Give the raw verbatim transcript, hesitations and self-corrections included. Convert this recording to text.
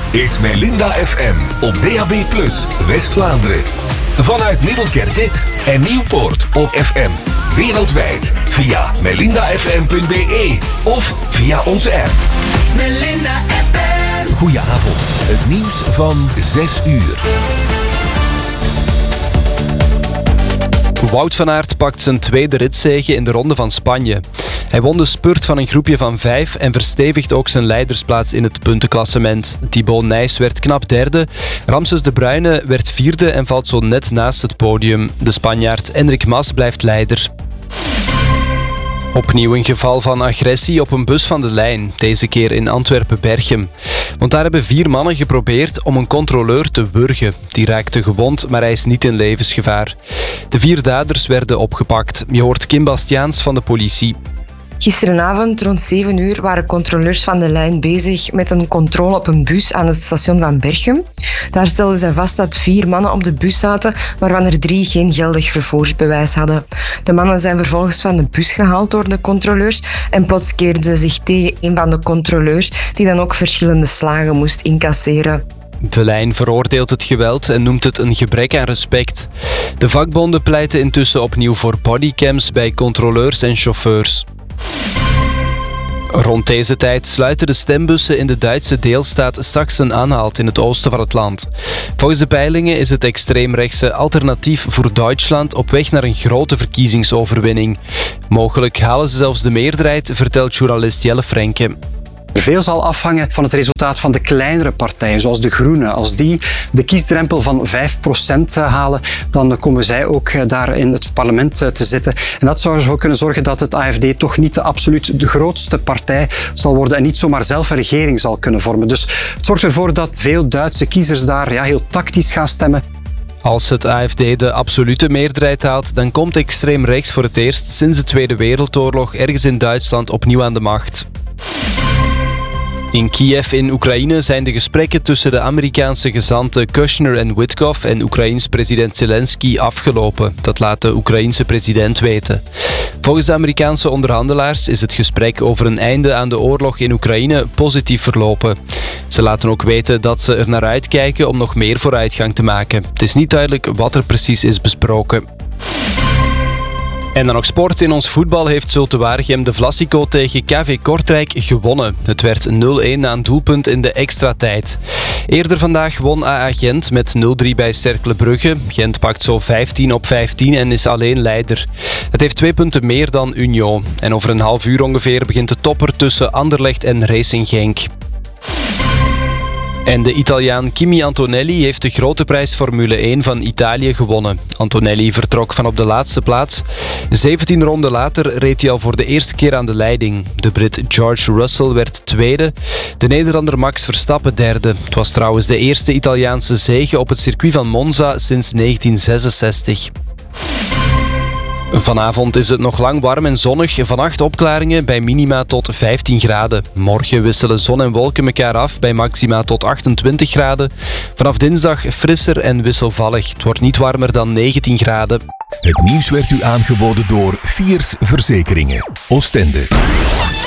is Melinda F M op D A B plus, West-Vlaanderen. Vanuit Middelkerke en Nieuwpoort op F M. Wereldwijd via melinda f m punt b e of via onze app. Melinda F M. Goedenavond, het nieuws van zes uur. Wout van Aert pakt zijn tweede ritzege in de Ronde van Spanje. Hij won de spurt van een groepje van vijf en verstevigt ook zijn leidersplaats in het puntenklassement. Thibaut Nys werd knap derde, Ramses de Bruyne werd vierde en valt zo net naast het podium. De Spanjaard Enric Mas blijft leider. Opnieuw een geval van agressie op een bus van de lijn, deze keer in Antwerpen-Berchem. Want daar hebben vier mannen geprobeerd om een controleur te wurgen. Die raakte gewond, maar hij is niet in levensgevaar. De vier daders werden opgepakt. Je hoort Kim Bastiaans van de politie. Gisterenavond rond zeven uur waren controleurs van de lijn bezig met een controle op een bus aan het station van Berchem. Daar stelden zij vast dat vier mannen op de bus zaten, waarvan er drie geen geldig vervoersbewijs hadden. De mannen zijn vervolgens van de bus gehaald door de controleurs en plots keerden ze zich tegen een van de controleurs, die dan ook verschillende slagen moest incasseren. De lijn veroordeelt het geweld en noemt het een gebrek aan respect. De vakbonden pleiten intussen opnieuw voor bodycams bij controleurs en chauffeurs. Rond deze tijd sluiten de stembussen in de Duitse deelstaat Sachsen-Anhalt in het oosten van het land. Volgens de peilingen is het extreemrechtse Alternatief voor Duitsland op weg naar een grote verkiezingsoverwinning. Mogelijk halen ze zelfs de meerderheid, vertelt journalist Jelle Frenke. Veel zal afhangen van het resultaat van de kleinere partijen, zoals de Groenen. Als die de kiesdrempel van vijf procent halen, dan komen zij ook daar in het parlement te zitten. En dat zou ervoor kunnen zorgen dat het A F D toch niet de absoluut de grootste partij zal worden en niet zomaar zelf een regering zal kunnen vormen. Dus het zorgt ervoor dat veel Duitse kiezers daar ja, heel tactisch gaan stemmen. Als het A F D de absolute meerderheid haalt, dan komt extreem rechts voor het eerst sinds de Tweede Wereldoorlog ergens in Duitsland opnieuw aan de macht. In Kiev in Oekraïne zijn de gesprekken tussen de Amerikaanse gezanten Kushner en Witkoff en Oekraïens president Zelensky afgelopen. Dat laat de Oekraïense president weten. Volgens de Amerikaanse onderhandelaars is het gesprek over een einde aan de oorlog in Oekraïne positief verlopen. Ze laten ook weten dat ze er naar uitkijken om nog meer vooruitgang te maken. Het is niet duidelijk wat er precies is besproken. En dan nog sport. In ons voetbal heeft Zulte Waregem de Vlasico tegen K V Kortrijk gewonnen. Het werd nul-een na een doelpunt in de extra tijd. Eerder vandaag won A A Gent met nul-drie bij Cercle Brugge. Gent pakt zo vijftien op vijftien en is alleen leider. Het heeft twee punten meer dan Union. En over een half uur ongeveer begint de topper tussen Anderlecht en Racing Genk. En de Italiaan Kimi Antonelli heeft de grote prijs Formule één van Italië gewonnen. Antonelli vertrok van op de laatste plaats. zeventien ronden later reed hij al voor de eerste keer aan de leiding. De Brit George Russell werd tweede. De Nederlander Max Verstappen derde. Het was trouwens de eerste Italiaanse zege op het circuit van Monza sinds negentien zesenzestig. Vanavond is het nog lang warm en zonnig. Vannacht opklaringen bij minima tot vijftien graden. Morgen wisselen zon en wolken elkaar af bij maxima tot achtentwintig graden. Vanaf dinsdag frisser en wisselvallig. Het wordt niet warmer dan negentien graden. Het nieuws werd u aangeboden door Fiers Verzekeringen. Oostende.